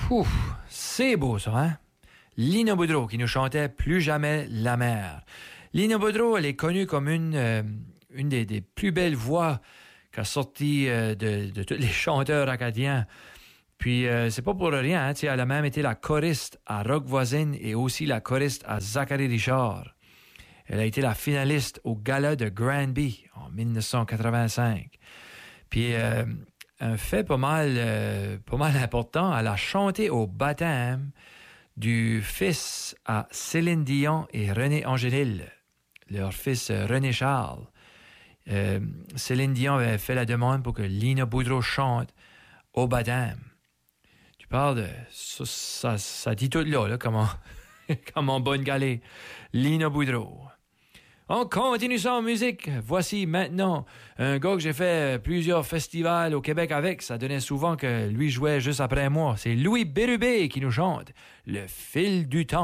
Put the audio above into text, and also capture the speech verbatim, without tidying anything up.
Ouf, c'est beau ça, hein? Lina Boudreau qui nous chantait « Plus jamais la mer ». Lina Boudreau, elle est connue comme une, euh, une des, des plus belles voix qu'a sorti euh, de, de tous les chanteurs acadiens. Puis, euh, c'est pas pour rien, hein, elle a même été la choriste à Rock Voisine et aussi la choriste à Zachary Richard. Elle a été la finaliste au gala de Granby en dix-neuf cent quatre-vingt-cinq. Puis, euh, un fait pas mal, euh, pas mal important, elle a chanté au baptême du fils à Céline Dion et René Angélil, leur fils euh, René Charles. Euh, Céline Dion avait fait la demande pour que Lina Boudreau chante au baptême. Tu parles de... Ça, ça, ça dit tout là, là comment, comment bonne galée. Lina Boudreau. On continue ça en musique. Voici maintenant un gars que j'ai fait plusieurs festivals au Québec avec. Ça donnait souvent que lui jouait juste après moi. C'est Louis Bérubé qui nous chante « Le fil du temps ».